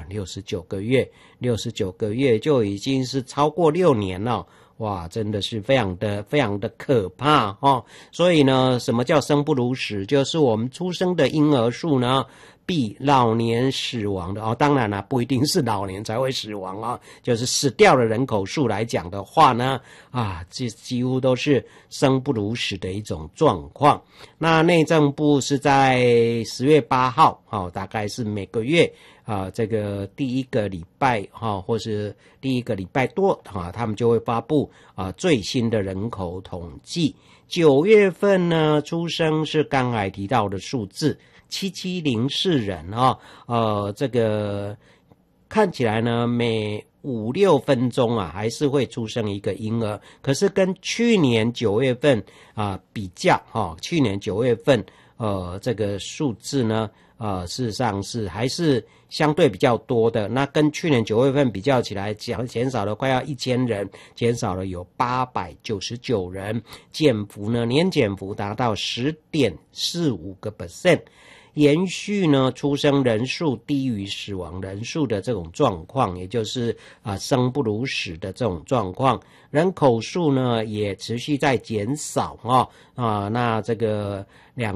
69个月，69个月就已经是超过6年了。哇，真的是非常的可怕哦。所以呢，什么叫生不如死？就是我们出生的婴儿数呢，比老年死亡的当然了，不一定是老年才会死亡就是死掉的人口数来讲的话呢，这几乎都是生不如死的一种状况。那内政部是在10月8号大概是每个月这个第一个礼拜或是第一个礼拜多他们就会发布最新的人口统计。9月份呢，出生是刚才提到的数字7704人这个看起来呢，每5-6分钟还是会出生一个婴儿，可是跟去年9月份比较去年9月份这个数字呢事实上是还是相对比较多的。那跟去年9月份比较起来，减少了快要1000人，减少了有899人，年减幅达到 10.45%， 延续呢出生人数低于死亡人数的这种状况，也就是生不如死的这种状况。人口数呢也持续在减少那这个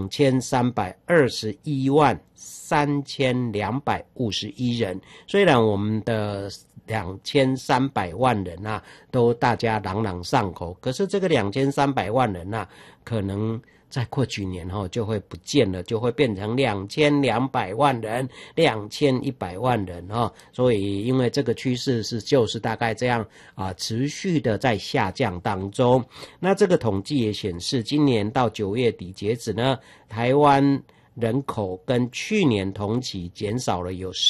23213251人，虽然我们的2300万人都大家朗朗上口，可是这个2300万人可能再过几年就会不见了，就会变成2200万人、2100万人所以因为这个趋势就是大概这样持续的在下降当中。那这个统计也显示，今年到9月底截止呢，台湾人口跟去年同期减少了有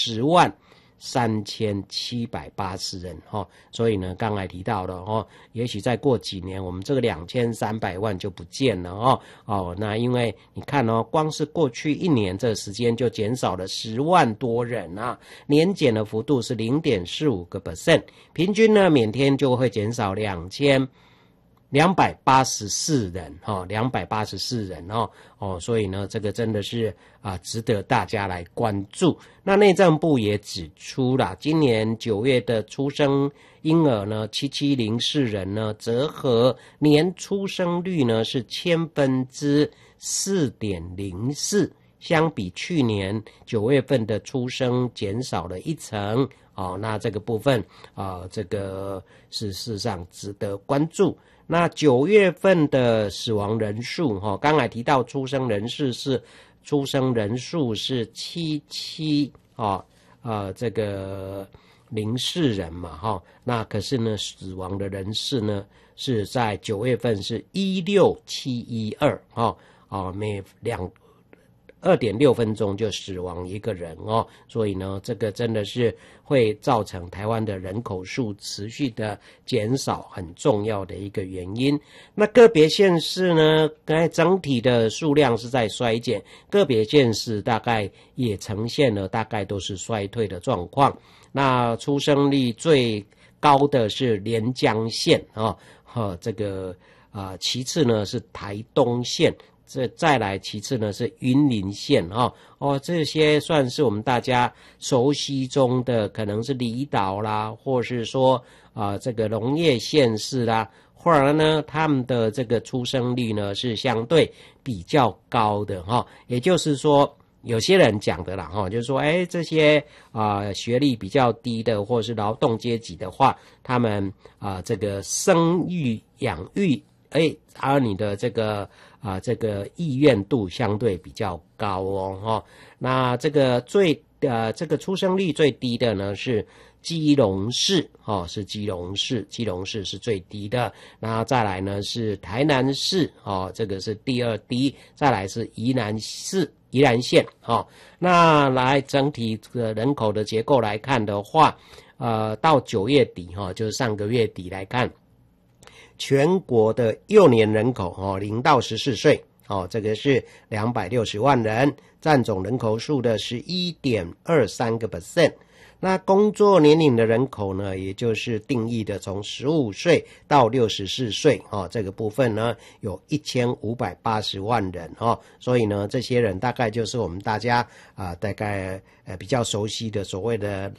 103780人所以呢，刚才提到的也许再过几年，我们这个2300万就不见了那因为你看光是过去1年这时间就减少了10万多人年减的幅度是 0.45%， 平均呢每天就会减少2284人284人所以呢，这个真的是值得大家来关注。那内政部也指出啦，今年9月的出生婴儿呢7704人呢，折合年出生率呢是4.04%，相比去年9月份的出生减少了1成那这个部分这个是事实上值得关注。那9月份的死亡人数刚才提到出生人数是77这个04人嘛那可是呢死亡的人数呢是在9月份是16712每2.6分钟就死亡一个人所以呢这个真的是会造成台湾的人口数持续的减少很重要的一个原因。那个别县市呢，刚才整体的数量是在衰减，个别县市大概也呈现了大概都是衰退的状况。那出生率最高的是连江县这个其次呢是台东县，再来其次呢是云林县这些算是我们大家熟悉中的可能是离岛啦，或是说这个农业县市啦，或者呢他们的这个出生率呢是相对比较高的也就是说有些人讲的啦就是说这些学历比较低的或是劳动阶级的话，他们这个生育养育而你的这个意愿度相对比较高那这个这个出生率最低的呢是基隆市是基隆市是最低的。然后再来呢是台南市这个是第2低，再来是宜兰县那来整体的人口的结构来看的话到9月底就是上个月底来看，全国的幼年人口0到14岁这个是260万人，占总人口数的 11.23%。那工作年龄的人口呢，也就是定义的从15岁到64岁这个部分呢有1580万人所以呢这些人大概就是我们大家大概比较熟悉的所谓的